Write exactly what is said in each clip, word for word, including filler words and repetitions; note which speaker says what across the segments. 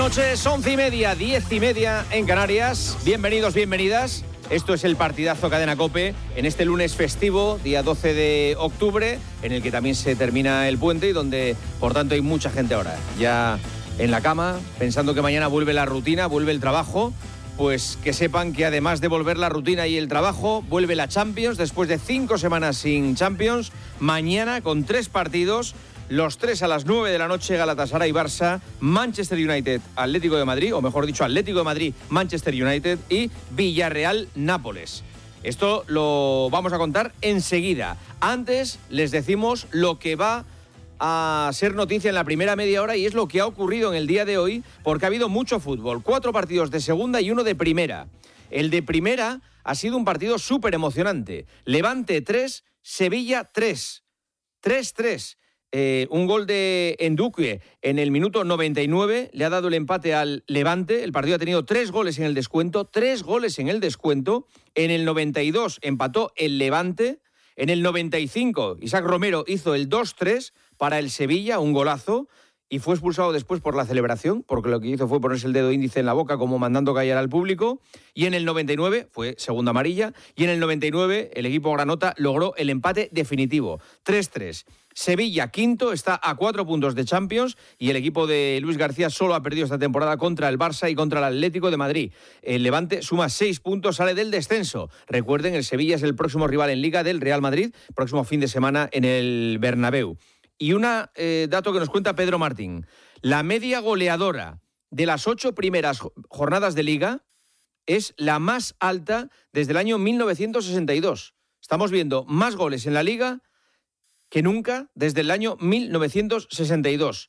Speaker 1: noches, once y media, diez y media en Canarias. Bienvenidos, bienvenidas. Esto es el partidazo Cadena COPE en este lunes festivo, día doce de octubre, en el que también se termina el puente y donde, por tanto, hay mucha gente ahora ya en la cama, pensando que mañana vuelve la rutina, vuelve el trabajo. Pues que sepan que además de volver la rutina y el trabajo, vuelve la Champions después de cinco semanas sin Champions. Mañana con tres partidos, los tres a las nueve de la noche, Galatasaray, Barça, Manchester United, Atlético de Madrid, o mejor dicho, Atlético de Madrid, Manchester United y Villarreal, Nápoles. Esto lo vamos a contar enseguida. Antes les decimos lo que va a ser noticia en la primera media hora y es lo que ha ocurrido en el día de hoy, porque ha habido mucho fútbol, cuatro partidos de segunda y uno de primera. El de primera ha sido un partido súper emocionante. Levante tres, Sevilla tres. tres tres. Eh, un gol de Nduque en el minuto noventa y nueve le ha dado el empate al Levante. El partido ha tenido tres goles en el descuento, tres goles en el descuento. En el noventa y dos empató el Levante. En el noventa y cinco Isaac Romero hizo el dos tres para el Sevilla, un golazo, y fue expulsado después por la celebración, porque lo que hizo fue ponerse el dedo índice en la boca como mandando callar al público. Y en el noventa y nueve fue segunda amarilla, y en el noventa y nueve el equipo granota logró el empate definitivo, tres tres. Sevilla, quinto, está a cuatro puntos de Champions y el equipo de Luis García solo ha perdido esta temporada contra el Barça y contra el Atlético de Madrid. El Levante suma seis puntos, sale del descenso. Recuerden, el Sevilla es el próximo rival en Liga del Real Madrid, próximo fin de semana en el Bernabéu. Y un eh, dato que nos cuenta Pedro Martín. La media goleadora de las ocho primeras jornadas de Liga es la más alta desde el año mil novecientos sesenta y dos. Estamos viendo más goles en la Liga que nunca desde el año mil novecientos sesenta y dos.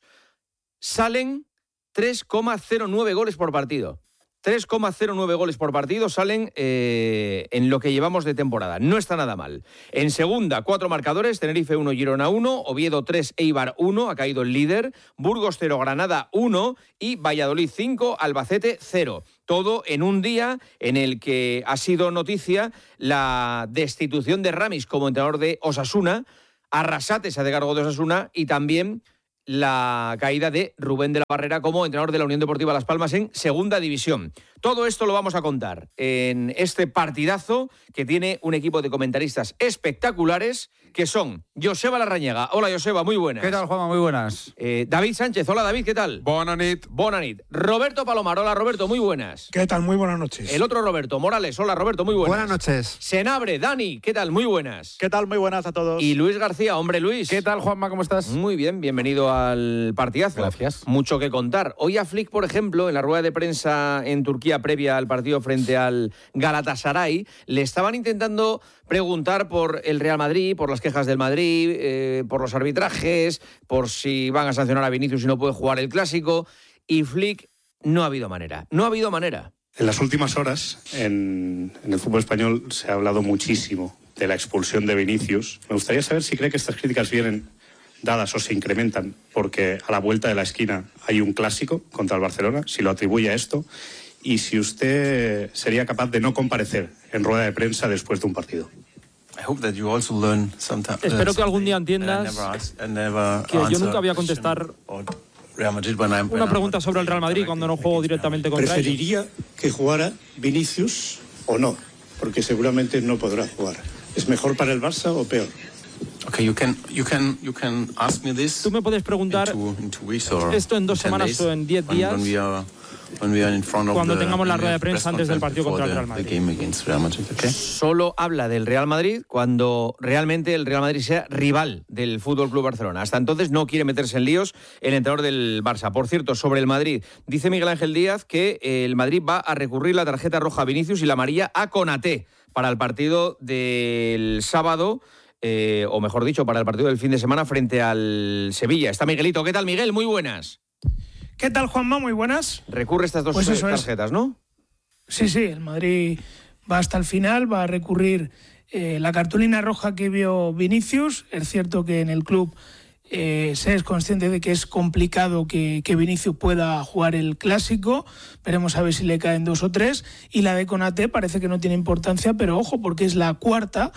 Speaker 1: Salen tres coma cero nueve goles por partido. tres coma cero nueve goles por partido salen eh, en lo que llevamos de temporada. No está nada mal. En segunda, cuatro marcadores. Tenerife uno, Girona uno. Oviedo tres, Eibar uno. Ha caído el líder. Burgos cero, Granada uno. Y Valladolid cinco, Albacete cero. Todo en un día en el que ha sido noticia la destitución de Ramis como entrenador de Osasuna. Arrasate se hace cargo de Osasuna y también la caída de Rubén de la Barrera como entrenador de la Unión Deportiva Las Palmas en Segunda División. Todo esto lo vamos a contar en este partidazo que tiene un equipo de comentaristas espectaculares que son Joseba Larrañaga. Hola, Joseba, muy buenas.
Speaker 2: ¿Qué tal, Juanma? Muy buenas.
Speaker 1: Eh, David Sánchez. Hola, David, ¿qué tal?
Speaker 3: Bona nit.
Speaker 1: Bona nit. Roberto Palomar. Hola, Roberto, muy buenas.
Speaker 4: ¿Qué tal? Muy buenas noches.
Speaker 1: El otro Roberto Morales. Hola, Roberto, muy buenas.
Speaker 2: Buenas noches.
Speaker 1: Senabre, Dani, ¿qué tal? Muy buenas.
Speaker 5: ¿Qué tal? Muy buenas a todos.
Speaker 1: Y Luis García. Hombre, Luis.
Speaker 2: ¿Qué tal, Juanma? ¿Cómo estás?
Speaker 1: Muy bien, bienvenido al partidazo.
Speaker 2: Gracias.
Speaker 1: Mucho que contar. Hoy a Flick, por ejemplo, en la rueda de prensa en Turquía previa al partido frente al Galatasaray, le estaban intentando preguntar por el Real Madrid, por las quejas del Madrid, eh, por los arbitrajes, por si van a sancionar a Vinicius y no puede jugar el Clásico. Y Flick, no ha habido manera. No ha habido manera.
Speaker 6: En las últimas horas, en, en el fútbol español, se ha hablado muchísimo de la expulsión de Vinicius. Me gustaría saber si cree que estas críticas vienen dadas o se incrementan porque a la vuelta de la esquina hay un clásico contra el Barcelona, si lo atribuye a esto, y si usted sería capaz de no comparecer en rueda de prensa después de un partido.
Speaker 5: Espero que algún día entiendas que yo nunca voy a contestar una pregunta sobre el Real Madrid cuando no juego directamente contra ellos.
Speaker 6: Preferiría que jugara Vinicius o no, porque seguramente no podrá jugar. ¿Es mejor para el Barça o peor?
Speaker 7: Okay, you can, you can, you can ask me this.
Speaker 5: Tú me puedes preguntar
Speaker 7: in two, in two weeks or
Speaker 5: esto en dos semanas
Speaker 7: days,
Speaker 5: o en diez días
Speaker 7: when, when we are, when we are in front of
Speaker 5: cuando
Speaker 7: the,
Speaker 5: tengamos la rueda de
Speaker 7: press
Speaker 5: prensa antes del partido contra el Real Madrid.
Speaker 7: The game against Real Madrid, okay?
Speaker 1: Solo habla del Real Madrid cuando realmente el Real Madrid sea rival del F C Barcelona. Hasta entonces no quiere meterse en líos el entrenador del Barça. Por cierto, sobre el Madrid, dice Miguel Ángel Díaz que el Madrid va a recurrir la tarjeta roja a Vinicius y la amarilla a Konaté para el partido del sábado. Eh, o mejor dicho, para el partido del fin de semana frente al Sevilla. Está Miguelito. ¿Qué tal, Miguel? Muy buenas.
Speaker 4: ¿Qué tal, Juanma? Muy buenas.
Speaker 1: Recurre estas dos
Speaker 4: pues
Speaker 1: tarjetas,
Speaker 4: es.
Speaker 1: ¿no?
Speaker 4: Sí, sí, el Madrid va hasta el final, va a recurrir eh, la cartulina roja que vio Vinicius. Es cierto que en el club eh, se es consciente de que es complicado que, que Vinicius pueda jugar el Clásico. Veremos a ver si le caen dos o tres. Y la de Konaté parece que no tiene importancia, pero ojo, porque es la cuarta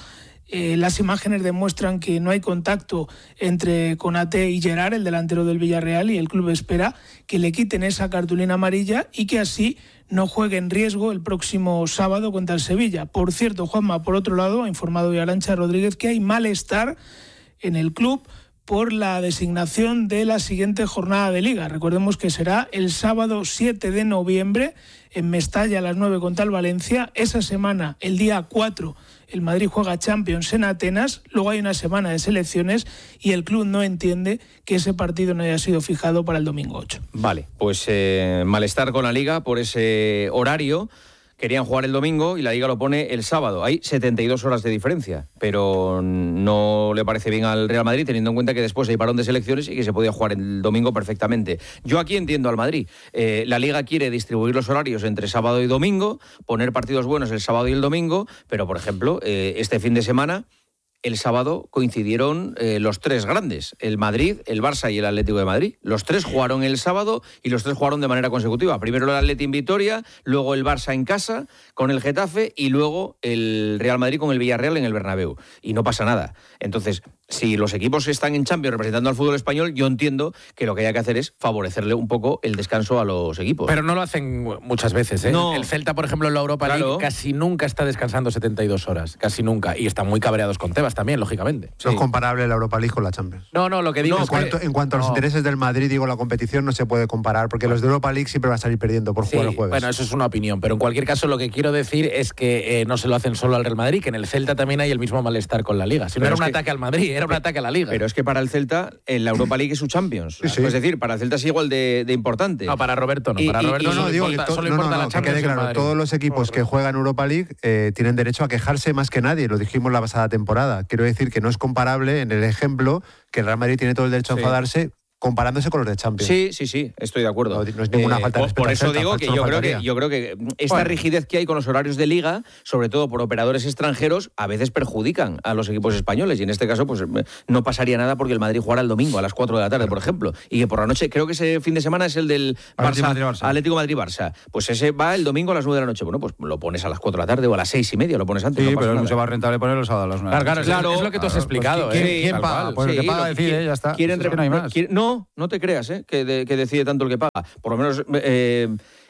Speaker 4: Eh, las imágenes demuestran que no hay contacto entre Konaté y Gerard, el delantero del Villarreal, y el club espera que le quiten esa cartulina amarilla y que así no juegue en riesgo el próximo sábado contra el Sevilla. Por cierto, Juanma, por otro lado, ha informado hoy Arantxa Rodríguez que hay malestar en el club por la designación de la siguiente jornada de Liga. Recordemos que será el sábado siete de noviembre en Mestalla a las nueve contra el Valencia. Esa semana, el día cuatro, el Madrid juega Champions en Atenas. Luego hay una semana de selecciones y el club no entiende que ese partido no haya sido fijado para el domingo ocho.
Speaker 1: Vale, pues eh, malestar con la Liga por ese horario. Querían jugar el domingo y la Liga lo pone el sábado. Hay setenta y dos horas de diferencia, pero no le parece bien al Real Madrid, teniendo en cuenta que después hay parón de selecciones y que se podía jugar el domingo perfectamente. Yo aquí entiendo al Madrid. Eh, la Liga quiere distribuir los horarios entre sábado y domingo, poner partidos buenos el sábado y el domingo, pero, por ejemplo, eh, este fin de semana, el sábado coincidieron eh, los tres grandes, el Madrid, el Barça y el Atlético de Madrid. Los tres jugaron el sábado y los tres jugaron de manera consecutiva. Primero el Atlético en Vitoria, luego el Barça en casa con el Getafe y luego el Real Madrid con el Villarreal en el Bernabéu. Y no pasa nada. Entonces, si los equipos están en Champions representando al fútbol español, yo entiendo que lo que hay que hacer es favorecerle un poco el descanso a los equipos.
Speaker 3: Pero no lo hacen muchas veces, ¿eh?
Speaker 1: No.
Speaker 3: El Celta, por ejemplo, en la Europa League,
Speaker 1: claro,
Speaker 3: casi nunca está descansando setenta y dos horas. Casi nunca. Y están muy cabreados con Tebas también, lógicamente.
Speaker 8: Sí. No es comparable la Europa League con la Champions.
Speaker 3: No, no, lo que digo
Speaker 8: no,
Speaker 3: es
Speaker 8: en cuanto,
Speaker 3: que...
Speaker 8: en cuanto a los
Speaker 3: no.
Speaker 8: intereses del Madrid, digo, la competición no se puede comparar, porque los de Europa League siempre van a salir perdiendo por
Speaker 3: Sí,
Speaker 8: jugar el jueves.
Speaker 3: Bueno, eso es una opinión, pero en cualquier caso lo que quiero decir es que eh, no se lo hacen solo al Real Madrid, que en el Celta también hay el mismo malestar con la Liga. Si no
Speaker 1: Pero
Speaker 3: era un
Speaker 1: es que...
Speaker 3: ataque al Madrid, era un ataque a la Liga.
Speaker 1: Pero es que para el Celta, en la Europa League es su Champions.
Speaker 8: Sí, sí.
Speaker 1: Es decir, para el Celta es igual de, de importante.
Speaker 3: No, para Roberto no.
Speaker 1: Y,
Speaker 3: Para
Speaker 1: y,
Speaker 3: Roberto
Speaker 1: y,
Speaker 3: no,
Speaker 8: no, digo
Speaker 3: importa,
Speaker 8: que to-
Speaker 3: solo
Speaker 8: no,
Speaker 3: importa
Speaker 8: no,
Speaker 3: la
Speaker 8: no, que
Speaker 3: Champions
Speaker 8: quede
Speaker 3: y el
Speaker 8: claro,
Speaker 3: Madrid.
Speaker 8: todos los equipos que juegan Europa League eh, tienen derecho a quejarse más que nadie, lo dijimos la pasada temporada. Quiero decir que no es comparable en el ejemplo que el Real Madrid tiene todo el derecho a
Speaker 1: Sí.
Speaker 8: enfadarse comparándose con los de Champions.
Speaker 1: Sí, sí, sí, estoy de acuerdo.
Speaker 8: No, no es ninguna falta de
Speaker 1: por,
Speaker 8: respeto
Speaker 1: por
Speaker 8: al
Speaker 1: eso
Speaker 8: Celta,
Speaker 1: digo que
Speaker 8: eso no
Speaker 1: yo creo
Speaker 8: faltaría.
Speaker 1: que yo creo que esta
Speaker 3: Bueno.
Speaker 1: rigidez que hay con los horarios de Liga, sobre todo por operadores extranjeros, a veces perjudican a los equipos españoles y en este caso pues no pasaría nada porque el Madrid jugara el domingo a las cuatro de la tarde, por ejemplo, y que por la noche, creo que ese fin de semana es el del
Speaker 2: Atlético
Speaker 1: Barça,
Speaker 2: Madrid-Barça.
Speaker 1: Atlético Madrid-Barça. Pues ese va el domingo a las nueve de la noche. Bueno, pues lo pones a las cuatro de la tarde o a las seis y media, lo pones antes.
Speaker 2: Sí,
Speaker 1: no pasa
Speaker 2: pero
Speaker 1: nada.
Speaker 2: no se va a rentable ponerlo el sábado a las nueve.
Speaker 3: Claro, claro,
Speaker 1: Claro,
Speaker 3: es, es lo que tú has
Speaker 2: claro,
Speaker 3: explicado.
Speaker 2: pues, ¿quién-
Speaker 3: ¿eh?
Speaker 2: quién
Speaker 3: Tal
Speaker 2: paga?
Speaker 3: cual.
Speaker 2: Pues el que
Speaker 1: Sí,
Speaker 2: paga
Speaker 1: lo-
Speaker 2: decide,
Speaker 1: qui-
Speaker 2: ya está.
Speaker 1: Quieren,
Speaker 2: Es que no hay más.
Speaker 1: quieren- no, no te creas, ¿eh? que, de- que decide tanto el que paga. Por lo menos eh,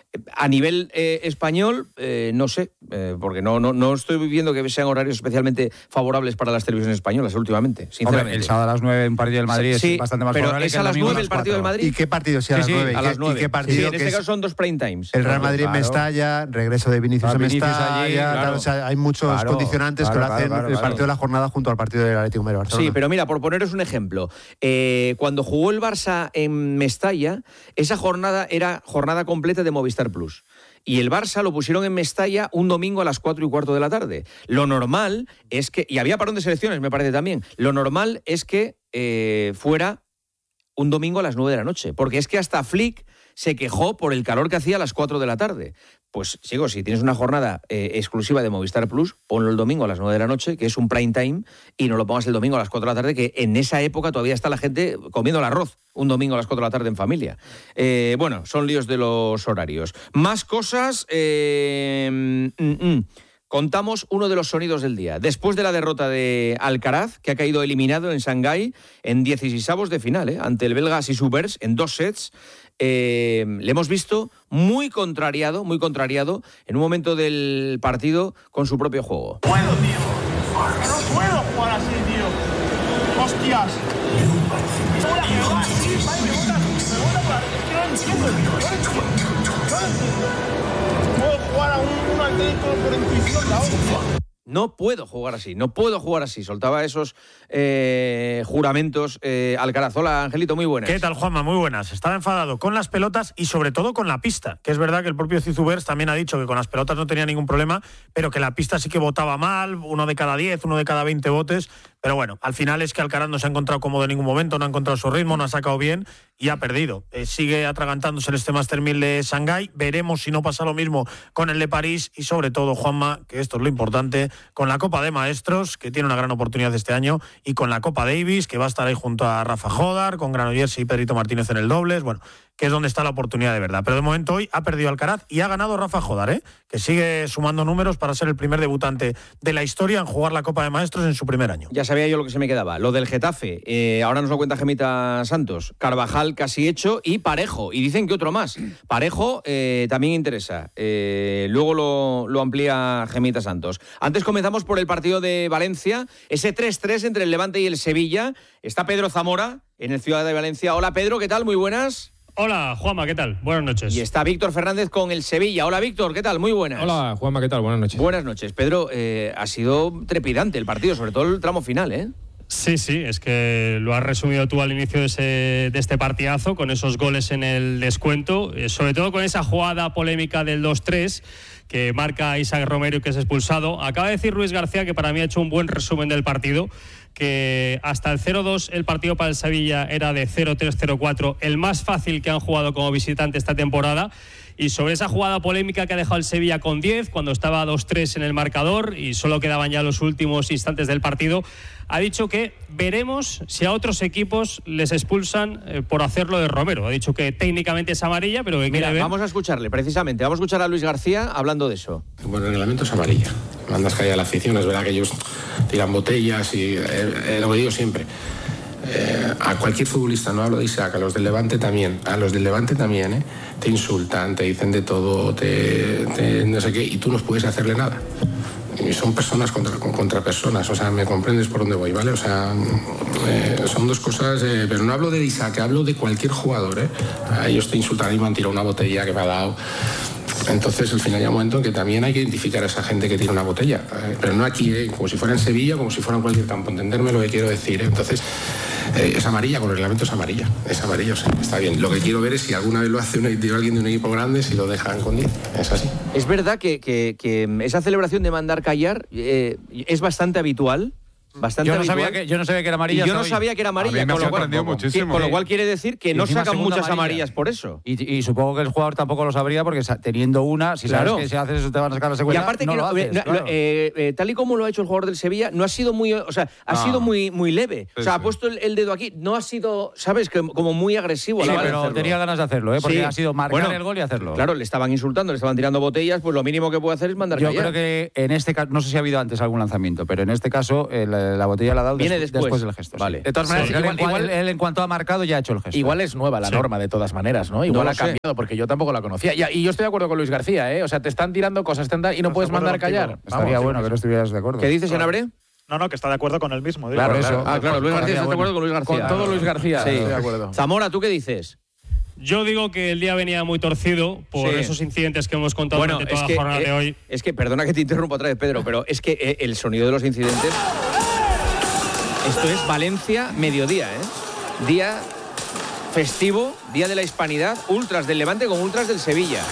Speaker 1: a nivel eh, español, eh, no sé, eh, porque no, no, no estoy viendo que sean horarios especialmente favorables para las televisiones españoles últimamente, sinceramente.
Speaker 2: Hombre, el sábado a las nueve un partido del Madrid
Speaker 1: Sí,
Speaker 2: es bastante más
Speaker 1: pero
Speaker 2: favorable
Speaker 1: es
Speaker 2: que
Speaker 1: a
Speaker 2: el
Speaker 1: las
Speaker 2: domingo
Speaker 1: nueve el partido del
Speaker 2: cuatro.
Speaker 1: Madrid.
Speaker 8: ¿Y qué partido sea
Speaker 2: Sí,
Speaker 8: a las
Speaker 2: sí,
Speaker 8: nueve?
Speaker 1: A
Speaker 8: ¿Y
Speaker 1: las
Speaker 8: qué-
Speaker 1: nueve.
Speaker 8: ¿Y qué
Speaker 1: Sí,
Speaker 8: partido
Speaker 1: en
Speaker 8: que
Speaker 1: este
Speaker 8: es
Speaker 1: caso son dos prime times.
Speaker 8: el Real Madrid en
Speaker 2: Claro.
Speaker 8: Mestalla, regreso de Vinicius
Speaker 2: Va
Speaker 8: en
Speaker 2: Vinicius
Speaker 8: Mestalla,
Speaker 2: allí,
Speaker 8: tal,
Speaker 2: claro.
Speaker 8: o sea, hay muchos
Speaker 2: Claro,
Speaker 8: condicionantes
Speaker 2: claro,
Speaker 8: que lo
Speaker 2: claro,
Speaker 8: hacen
Speaker 2: claro,
Speaker 8: el
Speaker 2: claro.
Speaker 8: partido de la jornada junto al partido del Atlético de Barcelona.
Speaker 1: Sí, pero mira, por poneros un ejemplo, eh, cuando jugó el Barça en Mestalla, esa jornada era jornada completa de Movistar Plus. Y el Barça lo pusieron en Mestalla un domingo a las cuatro y cuarto de la tarde. Lo normal es que, y había parón de selecciones, me parece también, lo normal es que eh, fuera un domingo a las nueve de la noche, porque es que hasta Flick se quejó por el calor que hacía a las cuatro de la tarde. Pues, sigo, si tienes una jornada eh, exclusiva de Movistar Plus, ponlo el domingo a las nueve de la noche, que es un prime time, y no lo pongas el domingo a las cuatro de la tarde, que en esa época todavía está la gente comiendo el arroz, un domingo a las cuatro de la tarde en familia. Eh, bueno, son líos de los horarios. Más cosas... Eh, mm, mm. Contamos uno de los sonidos del día. Después de la derrota de Alcaraz, que ha caído eliminado en Shanghái en dieciseisavos de final, ¿eh? ante el belga Sisubers en dos sets, eh, le hemos visto muy contrariado, muy contrariado en un momento del partido con su propio juego.
Speaker 9: No puedo jugar así, tío. Hostias. Hola, que va así, vaya, me botas, me botas para- es que no entiendo, tío, no entiendo, no entiendo. Puedo jugar a un, un Atlético por intuición, la hostia.
Speaker 1: No puedo jugar así, no puedo jugar así. Soltaba esos eh, juramentos eh, Alcaraz. Hola, Angelito, muy buenas.
Speaker 10: ¿Qué tal, Juanma? Muy buenas. Estaba enfadado con las pelotas y sobre todo con la pista, que es verdad que el propio Zizubers también ha dicho que con las pelotas no tenía ningún problema, pero que la pista sí que botaba mal, uno de cada diez, uno de cada veinte botes, Pero bueno, al final es que Alcaraz no se ha encontrado cómodo en ningún momento, no ha encontrado su ritmo, no ha sacado bien y ha perdido. Eh, sigue atragantándose en este Master mil de Shanghái. Veremos si no pasa lo mismo con el de París y sobre todo, Juanma, que esto es lo importante, con la Copa de Maestros, que tiene una gran oportunidad este año, y con la Copa Davis, que va a estar ahí junto a Rafa Jodar, con Granollers y Pedrito Martínez en el dobles. Bueno, que es donde está la oportunidad de verdad. Pero de momento hoy ha perdido Alcaraz y ha ganado Rafa Jodar, ¿eh? Que sigue sumando números para ser el primer debutante de la historia en jugar la Copa de Maestros en su primer año.
Speaker 1: Ya sabía yo lo que se me quedaba. Lo del Getafe, eh, ahora nos lo cuenta Gemita Santos. Carvajal casi hecho y Parejo. Y dicen que otro más. Parejo eh, también interesa. Eh, luego lo, lo amplía Gemita Santos. Antes comenzamos por el partido de Valencia. Ese tres tres entre el Levante y el Sevilla. Está Pedro Zamora en el Ciudad de Valencia. Hola Pedro, ¿qué tal? Muy buenas.
Speaker 11: Hola, Juanma, ¿qué tal? Buenas noches.
Speaker 1: Y está Víctor Fernández con el Sevilla. Hola, Víctor, ¿qué tal? Muy buenas.
Speaker 12: Hola, Juanma, ¿qué tal? Buenas noches.
Speaker 1: Buenas noches. Pedro, eh, ha sido trepidante el partido, sobre todo el tramo final, ¿eh?
Speaker 11: Sí, sí, es que lo has resumido tú al inicio de, ese, de este partidazo, con esos goles en el descuento, eh, sobre todo con esa jugada polémica del dos tres que marca Isaac Romero y que es expulsado. Acaba de decir Luis García, que para mí ha hecho un buen resumen del partido, que hasta el cero dos el partido para el Sevilla era de cero tres cero cuatro, el más fácil que han jugado como visitante esta temporada. Y sobre esa jugada polémica que ha dejado el Sevilla con diez, cuando estaba dos tres en el marcador y solo quedaban ya los últimos instantes del partido, ha dicho que veremos si a otros equipos les expulsan eh, por hacerlo de Romero. Ha dicho que técnicamente es amarilla, pero que
Speaker 1: Mira,
Speaker 11: quiere ver...
Speaker 1: vamos a escucharle, precisamente. Vamos a escuchar a Luis García hablando de eso.
Speaker 7: Bueno, el reglamento es amarilla. Mandas caer a la afición, es verdad que ellos tiran botellas y eh, eh, lo que digo siempre. Eh, a cualquier futbolista, no hablo de Isaac, a los del Levante también, a los del Levante también, ¿eh? Te insultan, te dicen de todo, te, te no sé qué, y tú no puedes hacerle nada. Y son personas contra, contra personas, o sea, me comprendes por dónde voy, ¿vale? O sea, eh, son dos cosas, eh, pero no hablo de Isaac, hablo de cualquier jugador, ¿eh? A ellos te insultan y me han tirado una botella que me ha dado. Entonces, al final hay un momento en que también hay que identificar a esa gente que tira una botella, eh, pero no aquí, eh, como si fuera en Sevilla, como si fuera en cualquier campo, entenderme lo que quiero decir, ¿eh? Entonces, eh, es amarilla, con el reglamento es amarilla, es amarilla, o sea, está bien. Lo que quiero ver es si alguna vez lo hace un, alguien de un equipo grande, si lo dejan con diez, es así.
Speaker 1: Es verdad que, que, que esa celebración de mandar callar eh, es bastante habitual. Bastante
Speaker 2: yo, no
Speaker 1: habitual.
Speaker 2: sabía que, yo no sabía que era amarilla.
Speaker 1: Y yo no
Speaker 2: hoy.
Speaker 1: sabía que era amarilla.
Speaker 2: A mí me
Speaker 1: con, lo cual,
Speaker 2: muchísimo,
Speaker 1: que, con lo
Speaker 2: ¿eh?
Speaker 1: cual quiere decir que
Speaker 2: Y
Speaker 1: no
Speaker 2: encima
Speaker 1: sacan
Speaker 2: segunda
Speaker 1: muchas
Speaker 2: amarilla.
Speaker 1: amarillas por eso.
Speaker 2: Y, y supongo que el jugador tampoco lo sabría porque teniendo una, si
Speaker 1: Claro.
Speaker 2: sabes que si haces eso te van a sacar la
Speaker 1: Y
Speaker 2: segunda,
Speaker 1: aparte
Speaker 2: no
Speaker 1: que
Speaker 2: lo
Speaker 1: no,
Speaker 2: haces,
Speaker 1: eh,
Speaker 2: claro.
Speaker 1: eh, eh, tal y como lo ha hecho el jugador del Sevilla, no ha sido muy, o sea, ha
Speaker 2: No.
Speaker 1: sido muy, muy leve.
Speaker 2: Sí,
Speaker 1: o sea,
Speaker 2: sí.
Speaker 1: ha puesto el, el dedo aquí, no ha sido, sabes, que, como muy agresivo. a
Speaker 2: Sí,
Speaker 1: la hora de
Speaker 2: pero
Speaker 1: hacerlo.
Speaker 2: tenía ganas de hacerlo, ¿eh? Porque
Speaker 1: Sí.
Speaker 2: ha sido marcar
Speaker 1: Bueno,
Speaker 2: el gol y hacerlo.
Speaker 1: Claro, le estaban insultando, le estaban tirando botellas, pues lo mínimo que puede hacer es mandar
Speaker 2: Yo
Speaker 1: callar.
Speaker 2: creo que en este caso, no sé si ha habido antes algún lanzamiento, pero en este caso eh, la, la botella la ha dado
Speaker 1: Viene
Speaker 2: des-
Speaker 1: después.
Speaker 2: después del gesto. sí.
Speaker 1: Vale.
Speaker 3: De todas
Speaker 2: Sí,
Speaker 3: maneras,
Speaker 2: él,
Speaker 3: igual,
Speaker 2: en cua-
Speaker 3: igual-
Speaker 2: él- él en cuanto ha marcado ya ha hecho el gesto.
Speaker 3: Igual es nueva la
Speaker 2: Sí.
Speaker 3: norma de todas maneras, ¿no? Igual
Speaker 2: No
Speaker 3: ha
Speaker 2: lo sé.
Speaker 3: cambiado, porque yo tampoco la conocía. Y, y yo estoy de acuerdo con Luis García, ¿eh? O sea, te están tirando cosas te han- y no puedes mandar callar.
Speaker 2: Estaría
Speaker 3: Vamos.
Speaker 2: bueno que no estuvieras de acuerdo.
Speaker 1: ¿Qué dices, Senabre?
Speaker 9: No, no, que está de acuerdo con él mismo. digo.
Speaker 3: Claro,
Speaker 2: Por eso.
Speaker 3: claro.
Speaker 1: Ah, claro, Luis García
Speaker 2: Estaría
Speaker 1: está de
Speaker 2: bueno.
Speaker 1: acuerdo con Luis García.
Speaker 3: Con todo Luis García,
Speaker 1: Sí.
Speaker 3: estoy de acuerdo.
Speaker 1: Zamora, ¿tú qué dices?
Speaker 11: Yo digo que el día venía muy torcido por
Speaker 1: Sí.
Speaker 11: esos incidentes que hemos contado
Speaker 1: Bueno,
Speaker 11: durante
Speaker 1: es
Speaker 11: toda
Speaker 1: que,
Speaker 11: la jornada
Speaker 1: eh,
Speaker 11: de hoy.
Speaker 1: es que, perdona que te interrumpa otra vez, Pedro, pero es que eh, el sonido de los incidentes... Esto es Valencia, mediodía, ¿eh? Día festivo, día de la hispanidad, ultras del Levante con ultras del Sevilla.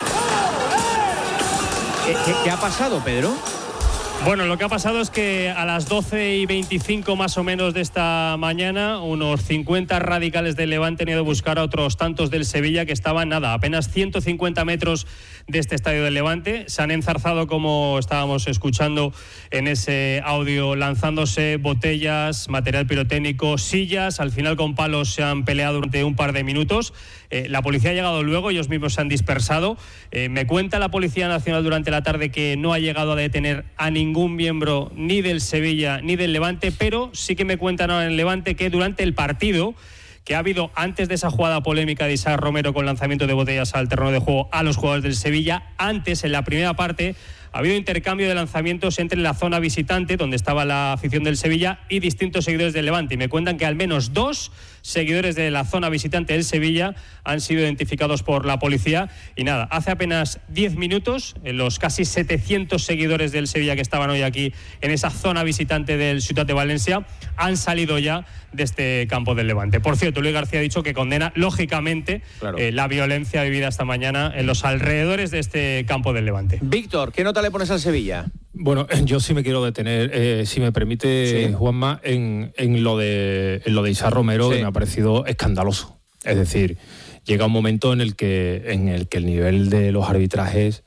Speaker 1: ¿Qué, qué, qué ha pasado, Pedro?
Speaker 11: Bueno, lo que ha pasado es que a las doce y veinticinco más o menos de esta mañana, unos cincuenta radicales del Levante han ido a buscar a otros tantos del Sevilla que estaban, nada, apenas ciento cincuenta metros de este estadio del Levante. Se han enzarzado, como estábamos escuchando en ese audio, lanzándose botellas, material pirotécnico, sillas. Al final con palos se han peleado durante un par de minutos. Eh, la policía ha llegado luego, ellos mismos se han dispersado. Eh, me cuenta la Policía Nacional durante la tarde que no ha llegado a detener a ningún miembro ni del Sevilla ni del Levante, pero sí que me cuentan ahora en el Levante que durante el partido que ha habido antes de esa jugada polémica de Isaac Romero con lanzamiento de botellas al terreno de juego a los jugadores del Sevilla, antes, en la primera parte, ha habido intercambio de lanzamientos entre la zona visitante, donde estaba la afición del Sevilla, y distintos seguidores del Levante. Y me cuentan que al menos dos seguidores de la zona visitante del Sevilla han sido identificados por la policía. Y nada, hace apenas diez minutos, los casi setecientos seguidores del Sevilla que estaban hoy aquí en esa zona visitante del Ciutat de Valencia han salido ya de este campo del Levante. Por cierto, Luis García ha dicho que condena, lógicamente,
Speaker 1: Claro.
Speaker 11: eh, la violencia vivida esta mañana en los alrededores de este campo del Levante.
Speaker 1: Víctor, ¿qué nota le pones al Sevilla?
Speaker 12: Bueno, yo sí me quiero detener, eh, si me permite, sí. Juanma, en, en lo de en lo de Isar Romero, sí. que me ha parecido escandaloso. Es decir, llega un momento en el que en el que el nivel de los arbitrajes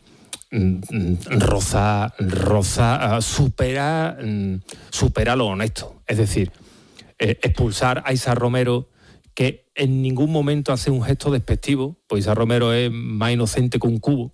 Speaker 12: roza, roza, supera, supera lo honesto. Es decir, eh, expulsar a Isar Romero, que en ningún momento hace un gesto despectivo, pues Isar Romero es más inocente que un cubo.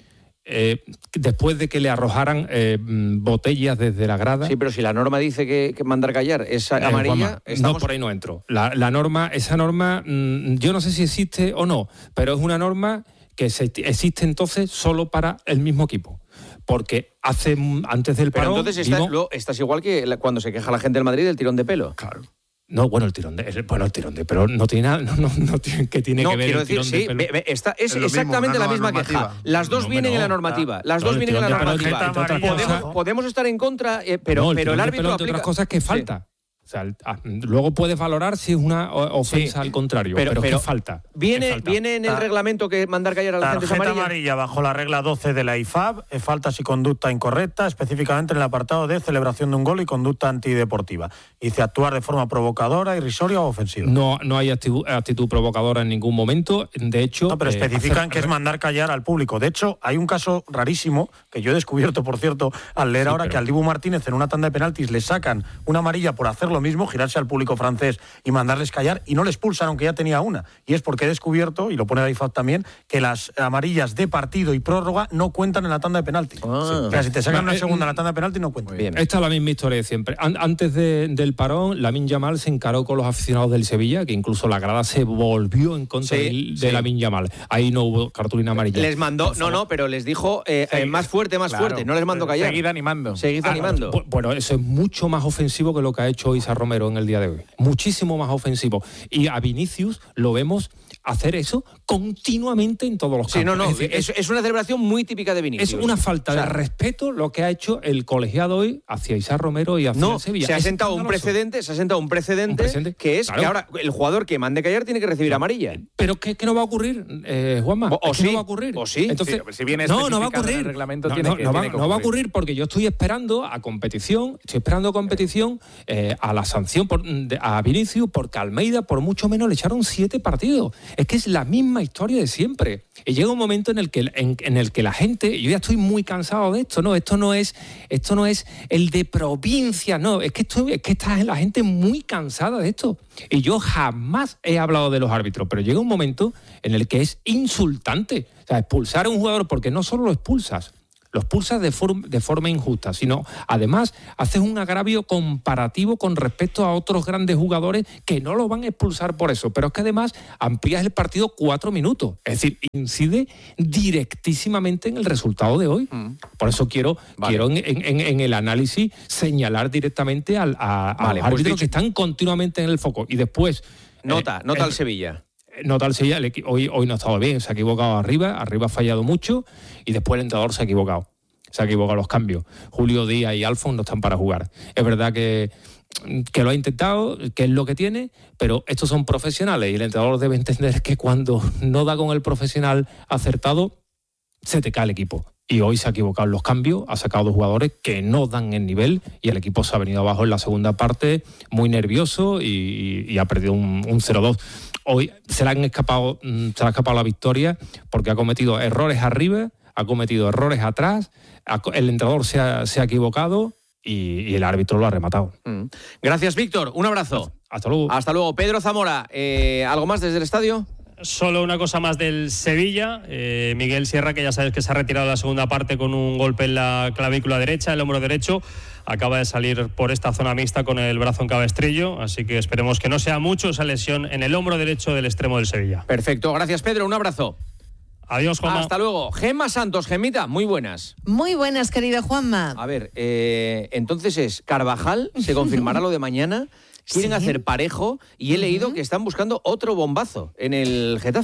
Speaker 12: Eh, después de que le arrojaran eh, botellas desde la grada.
Speaker 1: Sí, pero si la norma dice que, que mandar callar es amarilla...
Speaker 12: Eh, Juanma, estamos... No, por ahí no entro. La, la norma, esa norma, mmm, yo no sé si existe o no, pero es una norma que se, existe entonces solo para el mismo equipo. Porque hace antes del parón...
Speaker 1: Pero entonces estás, vimos... estás igual que cuando se queja la gente del Madrid del tirón de pelo.
Speaker 12: Claro. No, bueno, el tirón de bueno, el tirón de pelo no tiene nada, no, no, no tiene que tiene
Speaker 1: no,
Speaker 12: que ver
Speaker 1: quiero
Speaker 12: el
Speaker 1: decir,
Speaker 12: tirón
Speaker 1: sí,
Speaker 12: de pelo.
Speaker 1: Está, es, es exactamente mismo, la misma queja. Las dos no, vienen no, en la normativa. Las no, dos vienen en la normativa. Podemos, cosa, podemos estar en contra, eh, pero,
Speaker 12: no, el
Speaker 1: pero el árbitro
Speaker 12: pelo,
Speaker 1: aplica...
Speaker 12: otras cosas que falta. Sí. O sea, luego puedes valorar si es una ofensa sí, al contrario, pero, pero, pero ¿qué falta?
Speaker 1: Viene,
Speaker 12: ¿Qué falta?
Speaker 1: ¿Viene en el reglamento que mandar callar a la gente
Speaker 10: amarilla?
Speaker 1: Tarjeta
Speaker 10: amarilla bajo la regla doce de la I F A B, faltas y conducta incorrecta, específicamente en el apartado de celebración de un gol y conducta antideportiva. Dice actuar de forma provocadora, irrisoria o ofensiva.
Speaker 12: No, no hay actitud, actitud provocadora en ningún momento, de hecho...
Speaker 10: No, pero eh, especifican hacer... que es mandar callar al público. De hecho, hay un caso rarísimo, que yo he descubierto, por cierto, al leer sí, ahora pero... que al Dibu Martínez en una tanda de penaltis le sacan una amarilla por hacer lo mismo, girarse al público francés y mandarles callar, y no le expulsan aunque ya tenía una, y es porque he descubierto, y lo pone la I F A B también, que las amarillas de partido y prórroga no cuentan en la tanda de penalti. Ah. Sí. O sea, si te sacan una segunda en la tanda de penalti no cuentan.
Speaker 12: Bien. Esta es la misma historia de siempre. An- antes de, del parón, Lamine Yamal se encaró con los aficionados del Sevilla, que incluso la grada se volvió en contra sí, de, de sí. Lamine Yamal. Ahí no hubo cartulina amarilla.
Speaker 1: Les mandó, no, no, pero les dijo eh, eh, más fuerte, más claro. fuerte, no les mandó callar.
Speaker 3: Seguid animando.
Speaker 1: Seguid ah, animando.
Speaker 12: Bueno, eso es mucho más ofensivo que lo que ha hecho Isar Romero en el día de hoy. Muchísimo más ofensivo. Y a Vinicius lo vemos hacer eso continuamente en todos los campos.
Speaker 1: Sí, no, no,
Speaker 12: es, decir,
Speaker 1: es, es una celebración muy típica de Vinicius.
Speaker 12: Es una falta o sea, de respeto lo que ha hecho el colegiado hoy hacia Isar Romero y hacia
Speaker 1: no,
Speaker 12: el Sevilla.
Speaker 1: Se ha, sentado un precedente, se ha sentado un precedente, un precedente que es claro. que ahora el jugador que mande callar tiene que recibir amarilla.
Speaker 12: Pero ¿qué, qué no va a ocurrir, eh, Juanma?
Speaker 1: O, o
Speaker 12: sí,
Speaker 1: no
Speaker 12: va a ocurrir.
Speaker 1: O sí.
Speaker 12: Entonces,
Speaker 3: sí, si viene
Speaker 12: no, no va a ocurrir.
Speaker 3: El reglamento
Speaker 12: no,
Speaker 3: tiene
Speaker 12: no,
Speaker 3: que,
Speaker 12: no, va,
Speaker 3: tiene que
Speaker 12: no va a ocurrir porque yo estoy esperando a competición, estoy esperando a competición eh, a la sanción por, de, a Vinicius porque Almeida por mucho menos le echaron siete partidos. Es que es la misma historia de siempre. Y llega un momento en el que en, en el que la gente, yo ya estoy muy cansado de esto, no, esto no es, esto no es el de provincia, no, es que esto, es que está la gente muy cansada de esto. Y yo jamás he hablado de los árbitros, pero llega un momento en el que es insultante. O sea, expulsar a un jugador, porque no solo lo expulsas, lo expulsas de, form, de forma injusta, sino además haces un agravio comparativo con respecto a otros grandes jugadores que no lo van a expulsar por eso, pero es que además amplías el partido cuatro minutos, es decir, incide directísimamente en el resultado de hoy. Mm. Por eso quiero, vale. quiero en, en, en el análisis señalar directamente al, a, a vale, los árbitros pues que están continuamente en el foco. Y después...
Speaker 1: Nota, eh, nota eh, al Sevilla.
Speaker 12: Nota al Sevilla, hoy, hoy no ha estado bien, se ha equivocado arriba, arriba ha fallado mucho y después el entrenador se ha equivocado, se ha equivocado los cambios. Julio Díaz y Alfons no están para jugar. Es verdad que, que lo ha intentado, que es lo que tiene, pero estos son profesionales y el entrenador debe entender que cuando no da con el profesional acertado, se te cae el equipo. Y hoy se ha equivocado en los cambios, ha sacado dos jugadores que no dan el nivel y el equipo se ha venido abajo en la segunda parte muy nervioso y, y ha perdido un, un cero dos. Hoy se le han escapado, se le ha escapado la victoria porque ha cometido errores arriba, ha cometido errores atrás, el entrenador se ha, se ha equivocado y, y el árbitro lo ha rematado.
Speaker 1: Mm. Gracias, Víctor. Un abrazo.
Speaker 12: Hasta luego.
Speaker 1: Hasta luego. Pedro Zamora, eh, ¿algo más desde el estadio?
Speaker 11: Solo una cosa más del Sevilla. Eh, Miguel Sierra, que ya sabes que se ha retirado de la segunda parte con un golpe en la clavícula derecha, el hombro derecho. Acaba de salir por esta zona mixta con el brazo en cabestrillo, así que esperemos que no sea mucho esa lesión en el hombro derecho del extremo del Sevilla.
Speaker 1: Perfecto, gracias Pedro, un abrazo.
Speaker 11: Adiós, Juanma.
Speaker 1: Hasta luego. Gemma Santos, Gemita, muy buenas.
Speaker 13: Muy buenas, querido Juanma.
Speaker 1: A ver, eh, entonces es Carvajal, se confirmará lo de mañana. Quieren ¿Sí? hacer Parejo y he uh-huh. leído que están buscando otro bombazo en el Getafe.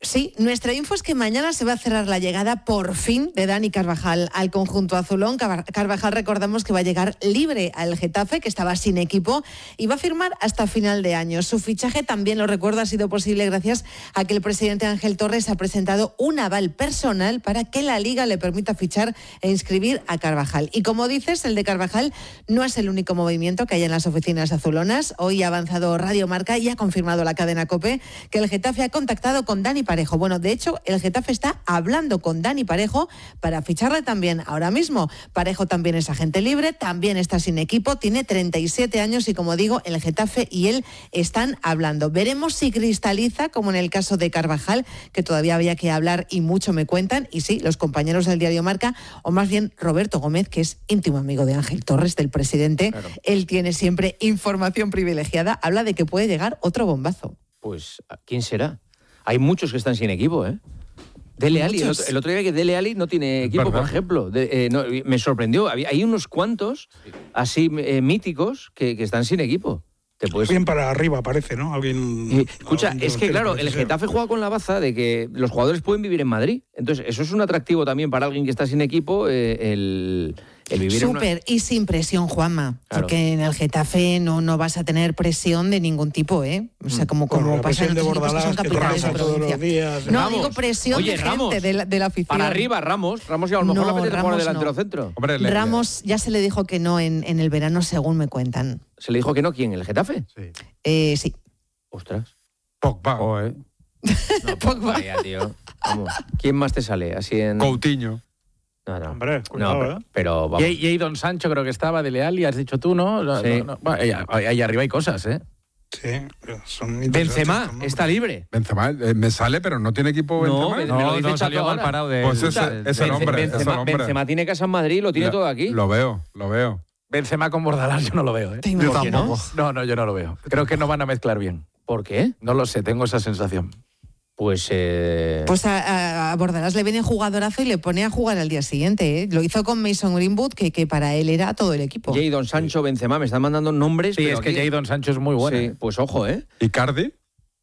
Speaker 13: Sí, nuestra info es que mañana se va a cerrar la llegada por fin de Dani Carvajal al conjunto azulón. Carvajal, recordamos que va a llegar libre al Getafe, que estaba sin equipo, y va a firmar hasta final de año. Su fichaje, también lo recuerdo, ha sido posible gracias a que el presidente Ángel Torres ha presentado un aval personal para que la Liga le permita fichar e inscribir a Carvajal. Y como dices, el de Carvajal no es el único movimiento que hay en las oficinas azulonas. Hoy ha avanzado Radio Marca y ha confirmado la cadena COPE que el Getafe ha contactado con Dani Parejo. Bueno, de hecho, el Getafe está hablando con Dani Parejo para ficharle también ahora mismo. Parejo también es agente libre, también está sin equipo, tiene treinta y siete años y, como digo, el Getafe y él están hablando. Veremos si cristaliza, como en el caso de Carvajal, que todavía había que hablar y mucho me cuentan. Y sí, los compañeros del diario Marca, o más bien Roberto Gómez, que es íntimo amigo de Ángel Torres, del presidente, claro. Él tiene siempre información privilegiada, habla de que puede llegar otro bombazo.
Speaker 1: Pues, ¿quién será? Hay muchos que están sin equipo, ¿eh? Dele Alli, el otro, el otro día que Dele Alli no tiene equipo, por ejemplo. De, eh, no, me sorprendió. Había, hay unos cuantos así eh, míticos que, que están sin equipo. Te puedes...
Speaker 14: Bien para arriba, parece, ¿no? Alguien.
Speaker 1: Y, escucha, es que claro, el Getafe juega con la baza de que los jugadores pueden vivir en Madrid. Entonces, eso es un atractivo también para alguien que está sin equipo, eh, el, el vivir
Speaker 13: Súper,
Speaker 1: en una...
Speaker 13: y sin presión, Juanma. Claro. Porque en el Getafe no, no vas a tener presión de ningún tipo, ¿eh? O sea, como, como bueno, pasa en otros equipos que son capitales de provincia. Días, no, Ramos. Digo presión Oye, de
Speaker 1: Ramos,
Speaker 13: gente de la, de la afición.
Speaker 1: Para arriba, Ramos. Ramos ya a lo mejor
Speaker 13: no,
Speaker 1: le apetece jugar delantero
Speaker 13: no.
Speaker 1: centro.
Speaker 13: Hombre, le, Ramos ya se le dijo que no en, en el verano, según me cuentan.
Speaker 1: ¿Se le dijo que no? ¿Quién? ¿El Getafe?
Speaker 8: Sí.
Speaker 13: Eh, sí.
Speaker 1: Ostras.
Speaker 2: Pogba. Oh, eh.
Speaker 1: No, Pogba, ya, tío. Vamos. ¿Quién más te sale? Así en...
Speaker 2: Coutinho.
Speaker 1: No, no.
Speaker 14: Hombre, cuidado,
Speaker 1: no, pero,
Speaker 14: ¿eh?
Speaker 1: pero vamos.
Speaker 3: Y, y Don Sancho creo que estaba de Leal y has dicho tú, ¿no? no,
Speaker 1: sí.
Speaker 3: no, no. Bueno, ahí, ahí arriba hay cosas, ¿eh?
Speaker 14: Sí, son
Speaker 1: Benzema está libre.
Speaker 15: Benzema eh, me sale, pero no tiene equipo Benzema.
Speaker 1: No, me, me lo dice
Speaker 2: no, salió mal parado de...
Speaker 15: Pues ese,
Speaker 1: Benzema,
Speaker 15: ese hombre,
Speaker 1: Benzema,
Speaker 15: ese hombre.
Speaker 1: Benzema tiene casa en Madrid, lo tiene
Speaker 15: lo,
Speaker 1: todo aquí.
Speaker 15: Lo veo, lo veo.
Speaker 3: Benzema con Bordalás yo no lo veo, ¿eh?
Speaker 8: Yo tampoco.
Speaker 3: ¿No? no, no, yo no lo veo. Creo que no van a mezclar bien.
Speaker 1: ¿Por qué?
Speaker 3: No lo sé, tengo esa sensación.
Speaker 1: Pues... Eh...
Speaker 13: Pues a, a Bordalás le viene jugadorazo y le pone a jugar al día siguiente, ¿eh? Lo hizo con Mason Greenwood, que, que para él era todo el equipo.
Speaker 1: Jadon Sancho, Benzema, me están mandando nombres.
Speaker 3: Sí,
Speaker 1: pero
Speaker 3: es que
Speaker 1: aquí...
Speaker 3: Jadon Sancho es muy bueno.
Speaker 1: Sí, pues ojo, ¿eh?
Speaker 15: ¿Icardi?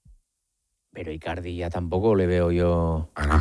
Speaker 1: Pero Icardi ya tampoco le veo yo...
Speaker 15: Ah,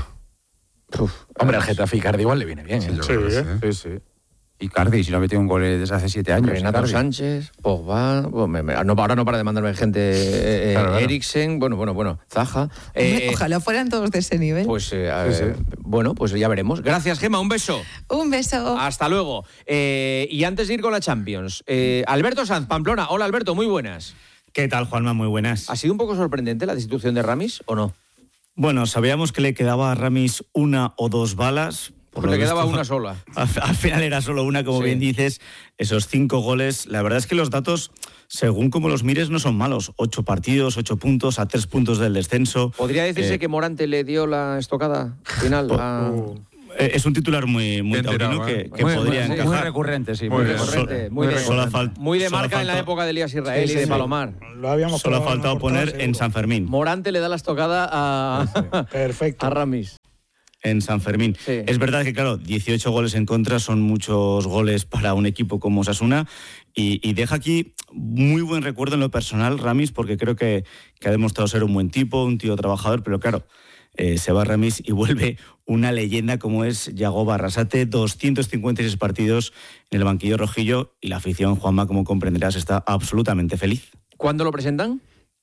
Speaker 15: no.
Speaker 3: Uf, Hombre, al Getafe Icardi igual le viene bien.
Speaker 15: Sí,
Speaker 3: ¿eh?
Speaker 15: yo
Speaker 14: Sí,
Speaker 15: creo que
Speaker 14: ¿eh?
Speaker 15: sí.
Speaker 2: Sí, sí. Icardi, si no ha metido un gol desde hace siete años.
Speaker 1: Renato
Speaker 2: Icardi.
Speaker 1: Sánchez, Pogba... Bueno, me, me, no, ahora no para de mandarme gente. Eh,
Speaker 2: Claro, claro.
Speaker 1: Eriksen, bueno, bueno, bueno, Zaha.
Speaker 13: Eh, Ojalá fueran todos de ese nivel.
Speaker 1: Pues, eh,
Speaker 15: Sí,
Speaker 1: eh,
Speaker 15: sí.
Speaker 1: bueno, pues ya veremos. Gracias, Gemma, un beso.
Speaker 13: Un beso.
Speaker 1: Hasta luego. Eh, y antes de ir con la Champions, eh, Alberto Sanz, Pamplona. Hola, Alberto, muy buenas.
Speaker 16: ¿Qué tal, Juanma? Muy buenas.
Speaker 1: ¿Ha sido un poco sorprendente la destitución de Ramis o no?
Speaker 16: Bueno, sabíamos que le quedaba a Ramis una o dos balas. Por
Speaker 1: Pues le
Speaker 16: lo
Speaker 1: quedaba
Speaker 16: visto,
Speaker 1: una sola.
Speaker 16: Al, al final era solo una, como
Speaker 1: Sí.
Speaker 16: bien dices. Esos cinco goles, la verdad es que los datos, según como los mires, no son malos. Ocho partidos, ocho puntos, a tres puntos del descenso.
Speaker 1: ¿Podría decirse
Speaker 16: Eh,
Speaker 1: que Morante le dio la estocada final? a...
Speaker 16: eh, Es un titular muy, muy
Speaker 15: Bien
Speaker 16: taurino
Speaker 15: tirado,
Speaker 16: que,
Speaker 15: ¿eh?
Speaker 16: que
Speaker 2: Muy,
Speaker 16: podría
Speaker 2: muy,
Speaker 16: encajar.
Speaker 2: muy recurrente, sí.
Speaker 15: Muy
Speaker 2: Muy,
Speaker 15: bien.
Speaker 2: recurrente.
Speaker 1: Muy,
Speaker 16: Muy
Speaker 1: de,
Speaker 16: solo fal-
Speaker 1: muy de
Speaker 16: solo
Speaker 1: marca en la
Speaker 16: faltó-
Speaker 1: época de Elías Israel
Speaker 14: Sí,
Speaker 1: y de
Speaker 14: sí.
Speaker 1: Palomar.
Speaker 14: Lo habíamos
Speaker 16: Solo ha
Speaker 14: probado en
Speaker 16: faltado
Speaker 14: la portada,
Speaker 16: poner en
Speaker 14: seguro.
Speaker 16: San Fermín.
Speaker 1: Morante le da la estocada a,
Speaker 14: Perfecto.
Speaker 1: a Ramis.
Speaker 16: En San Fermín.
Speaker 1: Sí.
Speaker 16: Es verdad que, claro, dieciocho goles en contra son muchos goles para un equipo como Osasuna y, y deja aquí muy buen recuerdo en lo personal Ramis, porque creo que, que ha demostrado ser un buen tipo, un tío trabajador, pero claro, eh, se va Ramis y vuelve una leyenda como es Yago Barrasate, doscientos cincuenta y seis partidos en el banquillo rojillo y la afición, Juanma, como comprenderás, está absolutamente feliz.
Speaker 1: ¿Cuándo lo presentan?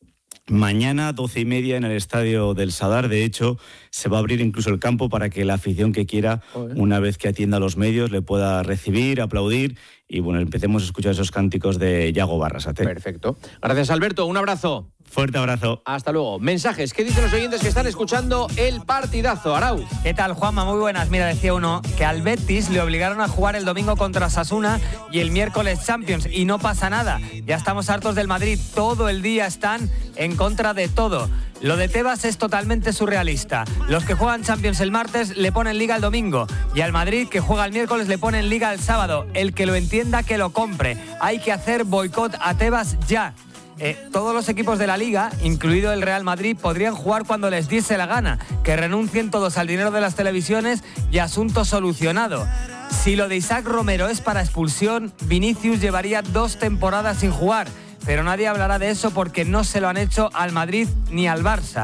Speaker 16: Mañana, doce y media, en el estadio del Sadar. De hecho, se va a abrir incluso el campo para que la afición que quiera,
Speaker 1: Joder.
Speaker 16: una vez que atienda a los medios, le pueda recibir, aplaudir y, bueno, empecemos a escuchar esos cánticos de Yago Barrasate.
Speaker 1: Perfecto. Gracias, Alberto. Un abrazo.
Speaker 16: Fuerte abrazo.
Speaker 1: Hasta luego. Mensajes. ¿Qué dicen los oyentes que están escuchando el partidazo? Arauz.
Speaker 17: ¿Qué tal, Juanma? Muy buenas. Mira, decía uno que al Betis le obligaron a jugar el domingo contra Osasuna y el miércoles Champions y no pasa nada. Ya estamos hartos del Madrid. Todo el día están en contra de todo. Lo de Tebas es totalmente surrealista. Los que juegan Champions el martes le ponen Liga el domingo y al Madrid, que juega el miércoles, le ponen Liga el sábado. El que lo entienda, que lo compre. Hay que hacer boicot a Tebas ya. Eh, todos los equipos de la Liga, incluido el Real Madrid, podrían jugar cuando les diese la gana, que renuncien todos al dinero de las televisiones y asunto solucionado. Si lo de Isaac Romero es para expulsión, Vinicius llevaría dos temporadas sin jugar, pero nadie hablará de eso porque no se lo han hecho al Madrid ni al Barça.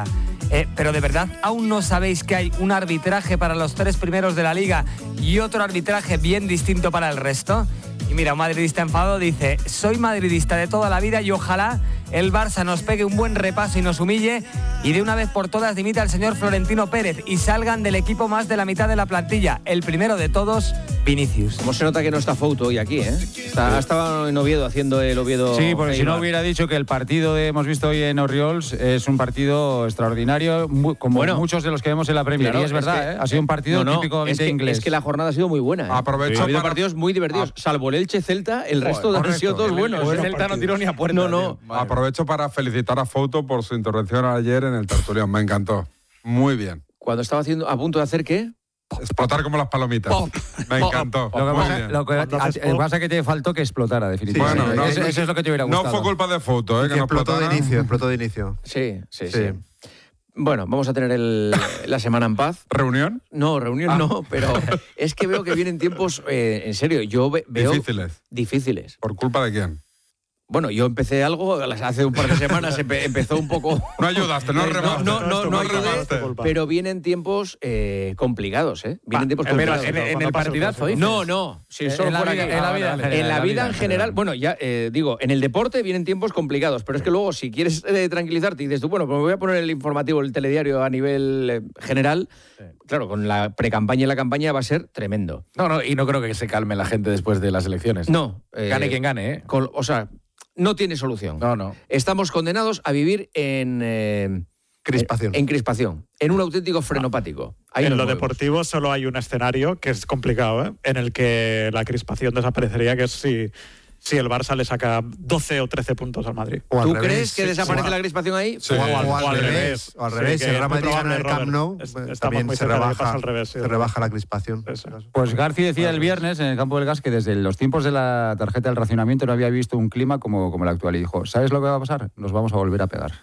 Speaker 17: Eh, pero de verdad, ¿aún no sabéis que hay un arbitraje para los tres primeros de la Liga y otro arbitraje bien distinto para el resto? Y mira, un madridista enfadado dice: soy madridista de toda la vida y ojalá el Barça nos pegue un buen repaso y nos humille y de una vez por todas dimita al señor Florentino Pérez y salgan del equipo más de la mitad de la plantilla. El primero de todos, Vinicius.
Speaker 1: ¿Cómo se nota que no está Fouto hoy aquí, eh? Está, estaba en Oviedo haciendo el Oviedo.
Speaker 2: Sí, porque si no
Speaker 1: Eibar.
Speaker 2: hubiera dicho que el partido que hemos visto hoy en Oriols es un partido extraordinario, muy, como
Speaker 1: Bueno,
Speaker 2: muchos de los que vemos en la Premier.
Speaker 1: Claro,
Speaker 2: y es verdad,
Speaker 1: que,
Speaker 2: ¿eh? Ha sido un partido
Speaker 1: no, no,
Speaker 2: típicamente
Speaker 1: es que,
Speaker 2: inglés.
Speaker 1: Es que la jornada ha sido muy buena. ¿eh?
Speaker 15: Aprovecho
Speaker 1: Ha habido
Speaker 15: para-
Speaker 1: partidos muy divertidos, salvo el Elche-Celta, el resto
Speaker 15: Joder,
Speaker 1: han sido
Speaker 15: correcto.
Speaker 1: todos buenos.
Speaker 15: Bueno
Speaker 1: El Celta
Speaker 15: partido.
Speaker 1: no tiró ni a puerta. No, no.
Speaker 15: Aprovecho para felicitar a Fouto por su intervención ayer en el tertulión. Me encantó. Muy bien.
Speaker 1: Cuando estaba haciendo, a punto de hacer ¿qué?
Speaker 15: Explotar como las palomitas.
Speaker 1: Pop.
Speaker 15: Me
Speaker 1: Pop.
Speaker 15: encantó.
Speaker 2: Lo que
Speaker 15: Muy
Speaker 2: pasa,
Speaker 15: bien.
Speaker 2: lo que, a- a- pasa que te faltó que explotara, definitivamente.
Speaker 15: Bueno, no,
Speaker 2: eso, eso es lo que te hubiera
Speaker 15: no
Speaker 2: gustado.
Speaker 15: fue culpa de Fouto, ¿eh?
Speaker 8: Que
Speaker 15: Que no
Speaker 8: explotó de
Speaker 15: explotara.
Speaker 8: inicio, explotó de inicio.
Speaker 1: Sí, sí, sí.
Speaker 8: Sí.
Speaker 1: Bueno, vamos a tener el- la semana en paz.
Speaker 15: ¿Reunión?
Speaker 1: No, reunión
Speaker 15: Ah.
Speaker 1: no, pero es que veo que vienen tiempos, eh, en serio, yo ve- veo...
Speaker 15: Difíciles.
Speaker 1: Difíciles.
Speaker 15: ¿Por culpa de quién?
Speaker 1: Bueno, yo empecé algo hace un par de semanas, empe- empezó un poco...
Speaker 15: No ayudaste, no
Speaker 1: No,
Speaker 15: remaste.
Speaker 1: no, no, no ayudé,
Speaker 15: remaste.
Speaker 1: pero vienen tiempos eh, complicados, ¿eh? Vienen tiempos
Speaker 3: pero
Speaker 1: complicados.
Speaker 3: en- en el partidazo, dices.
Speaker 1: No, no. Si
Speaker 3: En
Speaker 1: solo
Speaker 3: la
Speaker 1: fuera
Speaker 3: vida-
Speaker 1: que-
Speaker 3: en la
Speaker 1: Ah,
Speaker 3: vida
Speaker 1: vale,
Speaker 3: en
Speaker 1: vale.
Speaker 3: general,
Speaker 1: En la
Speaker 3: la
Speaker 1: vida
Speaker 3: vida
Speaker 1: en
Speaker 3: en
Speaker 1: general,
Speaker 3: general.
Speaker 1: bueno, ya eh, digo, en el deporte vienen tiempos complicados, pero es que luego si quieres eh, tranquilizarte y dices tú, bueno, pues me voy a poner el informativo, el telediario a nivel eh, general, claro, con la precampaña y la campaña va a ser tremendo.
Speaker 3: No, no, y no creo que se calme la gente después de las elecciones.
Speaker 1: No. eh,
Speaker 3: Gane quien gane, ¿eh?
Speaker 1: con- o sea, no tiene solución.
Speaker 3: No, no.
Speaker 1: Estamos condenados a vivir en... eh,
Speaker 8: Crispación.
Speaker 1: En crispación, en un auténtico frenopático. Ahí
Speaker 5: en
Speaker 1: nos
Speaker 5: lo
Speaker 1: movemos.
Speaker 5: deportivo solo hay un escenario que es complicado, ¿eh? En el que la crispación desaparecería, que es si, si el Barça le saca doce o trece puntos al Madrid.
Speaker 8: O al
Speaker 1: ¿Tú
Speaker 8: revés.
Speaker 1: crees que
Speaker 8: Sí,
Speaker 1: desaparece
Speaker 8: o
Speaker 1: la
Speaker 8: a-
Speaker 1: crispación ahí?
Speaker 8: O, al, o al revés. O al
Speaker 5: Sí,
Speaker 8: revés.
Speaker 5: que
Speaker 8: Si el
Speaker 5: es
Speaker 8: Real
Speaker 5: muy
Speaker 8: Madrid gana el
Speaker 5: probable,
Speaker 8: Camp Nou,
Speaker 5: Robert. Es-
Speaker 8: pues
Speaker 5: estamos
Speaker 8: también
Speaker 5: muy
Speaker 8: se
Speaker 5: cerca de que
Speaker 8: rebaja,
Speaker 5: pase al revés, sí,
Speaker 8: se
Speaker 5: Robert.
Speaker 8: rebaja la crispación.
Speaker 2: Pues Garci decía el viernes en el campo del Gas que desde los tiempos de la tarjeta del racionamiento no había visto un clima como, como el actual. Y dijo, ¿sabes lo que va a pasar? Nos vamos a volver a pegar.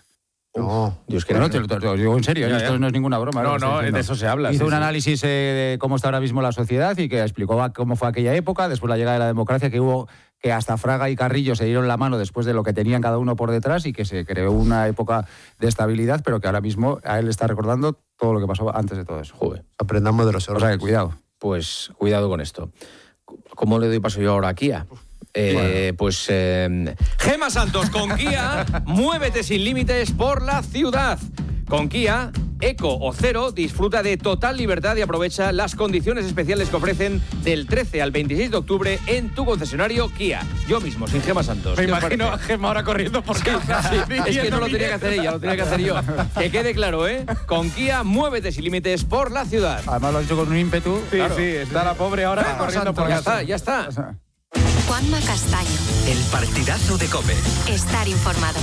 Speaker 8: No.
Speaker 2: Dios quiera. No, te, lo- te lo digo en serio,
Speaker 3: Ya,
Speaker 2: esto
Speaker 3: ya.
Speaker 2: no es ninguna broma.
Speaker 3: No,
Speaker 2: lo que estoy
Speaker 3: no,
Speaker 2: diciendo.
Speaker 3: de eso se habla,
Speaker 2: Hizo
Speaker 3: sí,
Speaker 2: un
Speaker 3: sí.
Speaker 2: análisis eh, de cómo está ahora mismo la sociedad y que explicó cómo fue aquella época, después la llegada de la democracia, que hubo que hasta Fraga y Carrillo se dieron la mano después de lo que tenían cada uno por detrás y que se creó una época de estabilidad, pero que ahora mismo a él le está recordando todo lo que pasó antes de todo eso.
Speaker 1: Joder.
Speaker 8: Aprendamos de los
Speaker 2: O
Speaker 8: errores.
Speaker 2: sea, que cuidado.
Speaker 1: Pues cuidado con esto. ¿Cómo le doy paso yo ahora a Kia? Eh, Pues eh, Gema Santos con Kia, muévete sin límites por la ciudad. Con Kia, Eco o Cero, disfruta de total libertad y aprovecha las condiciones especiales que ofrecen del trece al veintiséis de octubre en tu concesionario Kia. Yo mismo, sin Gema Santos.
Speaker 3: Me
Speaker 1: ¿Qué os
Speaker 3: imagino a
Speaker 1: parece?
Speaker 3: Gema ahora corriendo por casa.
Speaker 1: Sí, es que no lo tenía que hacer ella, lo tenía que hacer yo. Que quede claro, ¿eh? Con Kia, muévete sin límites por la ciudad.
Speaker 2: Además lo ha hecho con un ímpetu.
Speaker 3: Sí,
Speaker 2: claro.
Speaker 3: sí, está la pobre ahora
Speaker 2: Gema
Speaker 3: corriendo por
Speaker 2: Santos.
Speaker 3: casa.
Speaker 1: Ya está, ya está.
Speaker 18: Juanma Castaño.
Speaker 19: El partidazo de COPE.
Speaker 18: Estar informado.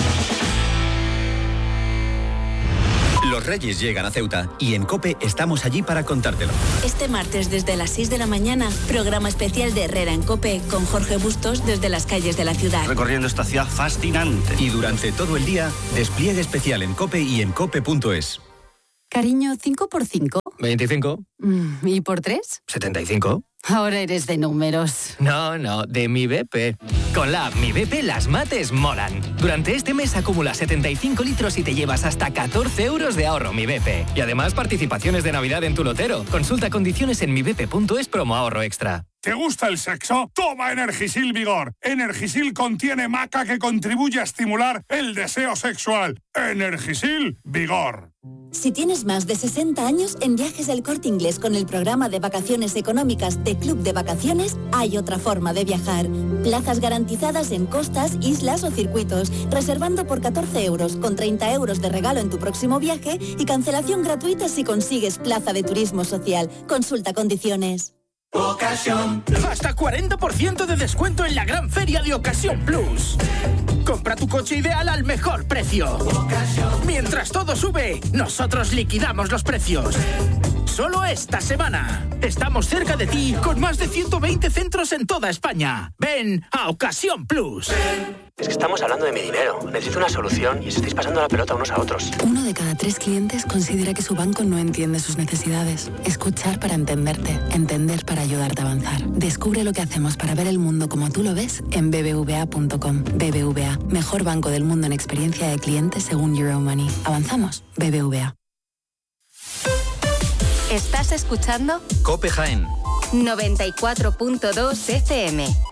Speaker 19: Los Reyes llegan a Ceuta y en COPE estamos allí para contártelo.
Speaker 20: Este martes desde las seis de la mañana, programa especial de Herrera en COPE con Jorge Bustos desde las calles de la ciudad.
Speaker 19: Recorriendo esta ciudad fascinante. Y durante todo el día, despliegue especial en COPE y en cope punto es.
Speaker 21: Cariño, ¿cinco por cinco?
Speaker 22: veinticinco.
Speaker 21: Mm, ¿Y por tres?
Speaker 22: setenta y cinco.
Speaker 21: Ahora eres de números.
Speaker 22: No, no, de mi B P. Con la app Mi B P las mates molan. Durante este mes acumula setenta y cinco litros y te llevas hasta catorce euros de ahorro Mi B P. Y además participaciones de Navidad en tu lotero. Consulta condiciones en mi b p punto es promo ahorro extra.
Speaker 9: ¿Te gusta el sexo? Toma Energisil Vigor. Energisil contiene maca que contribuye a estimular el deseo sexual. Energisil Vigor.
Speaker 20: Si tienes más de sesenta años, en Viajes El Corte Inglés con el programa de vacaciones económicas de Club de Vacaciones, hay otra forma de viajar. Plazas garantizadas en costas, islas o circuitos, reservando por catorce euros, con treinta euros de regalo en tu próximo viaje y cancelación gratuita si consigues plaza de turismo social. Consulta condiciones.
Speaker 23: Ocasión. Hasta cuarenta por ciento de descuento en la gran feria de Ocasión Plus. Compra tu coche ideal al mejor precio. Mientras todo sube, nosotros liquidamos los precios. solo esta semana. Estamos cerca de ti con más de ciento veinte centros en toda España. Ven a Ocasión Plus.
Speaker 4: Es que estamos hablando de mi dinero. Necesito una solución y os estáis pasando la pelota unos a otros.
Speaker 6: Uno de cada tres clientes considera que su banco no entiende sus necesidades. Escuchar para entenderte. Entender para ayudarte a avanzar. Descubre lo que hacemos para ver el mundo como tú lo ves en b b v a punto com. B B V A, mejor banco del mundo en experiencia de cliente según Euromoney. Avanzamos. B B V A.
Speaker 18: ¿Estás escuchando?
Speaker 19: COPE Jaén
Speaker 18: noventa y cuatro punto dos F M.